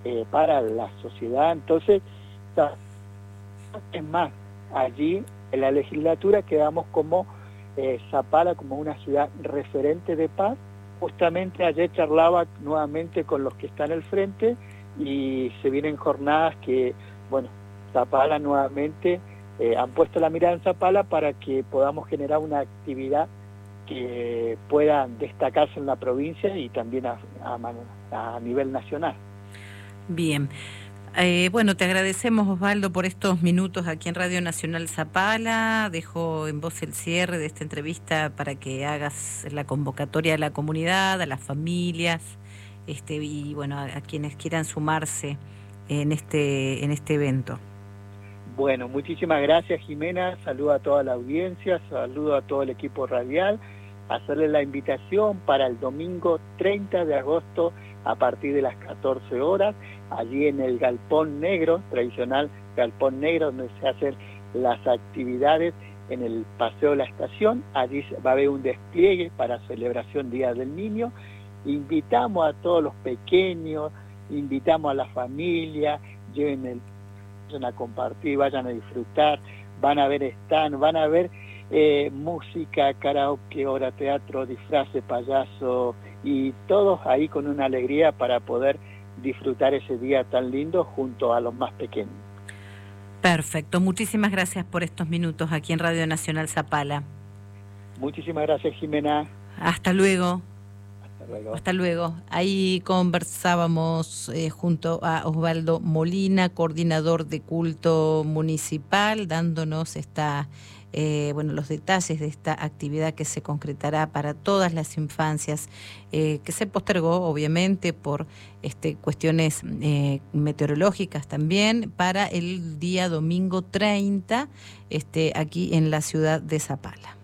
para la sociedad. Entonces, es más, allí en la legislatura quedamos como Zapala como una ciudad referente de paz. Justamente ayer charlaba nuevamente con los que están al frente y se vienen jornadas que, bueno, Zapala nuevamente han puesto la mirada en Zapala para que podamos generar una actividad que pueda destacarse en la provincia y también a nivel nacional. Bien. Bueno, te agradecemos, Osvaldo, por estos minutos aquí en Radio Nacional Zapala. Dejo en vos el cierre de esta entrevista para que hagas la convocatoria a la comunidad, a las familias, y bueno, a quienes quieran sumarse en este evento. Bueno, muchísimas gracias, Jimena, saludo a toda la audiencia, saludo a todo el equipo radial, hacerle la invitación para el domingo 30 de agosto a partir de las 14 horas, allí en el Galpón Negro, tradicional Galpón Negro, donde se hacen las actividades en el Paseo de la Estación. Allí va a haber un despliegue para celebración Día del Niño. Invitamos a todos los pequeños, invitamos a la familia, lleven vayan a compartir, vayan a disfrutar, van a ver stand, van a ver música, karaoke, obra teatro, disfraces, payaso y todos ahí con una alegría para poder disfrutar ese día tan lindo junto a los más pequeños. Perfecto, muchísimas gracias por estos minutos aquí en Radio Nacional Zapala. Muchísimas gracias, Jimena. Hasta luego. Hasta luego. Hasta luego. Ahí conversábamos junto a Osvaldo Molina, coordinador de culto municipal, dándonos los detalles de esta actividad que se concretará para todas las infancias, que se postergó obviamente por cuestiones meteorológicas también, para el día domingo 30 aquí en la ciudad de Zapala.